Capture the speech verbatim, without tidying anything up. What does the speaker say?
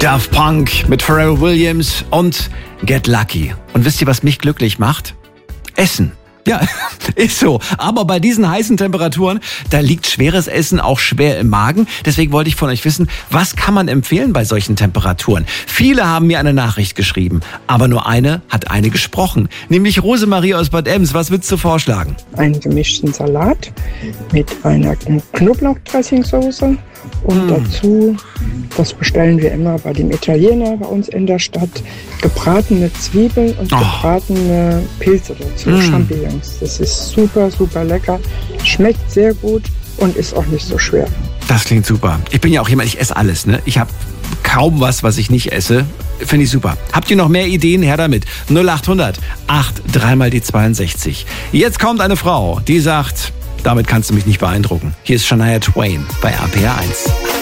Daft Punk mit Pharrell Williams und Get Lucky. Und wisst ihr, was mich glücklich macht? Essen. Ja, ist so. Aber bei diesen heißen Temperaturen, da liegt schweres Essen auch schwer im Magen. Deswegen wollte ich von euch wissen, was kann man empfehlen bei solchen Temperaturen? Viele haben mir eine Nachricht geschrieben, aber nur eine hat eine gesprochen. Nämlich Rosemarie aus Bad Ems. Was würdest du vorschlagen? Einen gemischten Salat mit einer Knoblauchdressingsoße und mm. dazu, das bestellen wir immer bei dem Italiener bei uns in der Stadt, gebratene Zwiebeln und oh. gebratene Pilze dazu, mm. Champignons. Das ist super, super lecker, schmeckt sehr gut und ist auch nicht so schwer. Das klingt super. Ich bin ja auch jemand, ich esse alles, ne? Ich habe kaum was, was ich nicht esse. Finde ich super. Habt ihr noch mehr Ideen? Her damit. null acht hundert acht drei mal die zweiundsechzig. Jetzt kommt eine Frau, die sagt, damit kannst du mich nicht beeindrucken. Hier ist Shania Twain bei R P R eins.